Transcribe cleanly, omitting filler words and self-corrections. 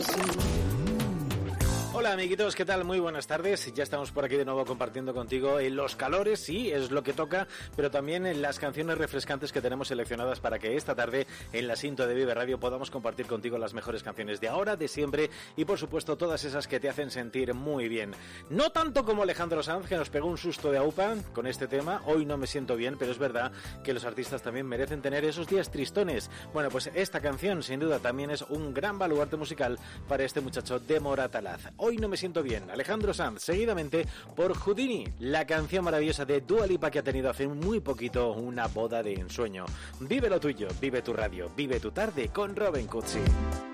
Hola amiguitos, ¿qué tal? Muy buenas tardes. Ya estamos por aquí de nuevo compartiendo contigo en los calores, sí, es lo que toca, pero también en las canciones refrescantes que tenemos seleccionadas para que esta tarde en la Sinto de Vive Radio podamos compartir contigo las mejores canciones de ahora, de siempre y por supuesto todas esas que te hacen sentir muy bien. No tanto como Alejandro Sanz, que nos pegó un susto de aupa con este tema, Hoy no me siento bien, pero es verdad que los artistas también merecen tener esos días tristones. Bueno, pues esta canción sin duda también es un gran baluarte musical para este muchacho de Moratalaz. Hoy no me siento bien, Alejandro Sanz, seguidamente por Houdini, la canción maravillosa de Dua Lipa que ha tenido hace muy poquito una boda de ensueño. Vive lo tuyo, vive tu radio, vive tu tarde con Robin Cutsi.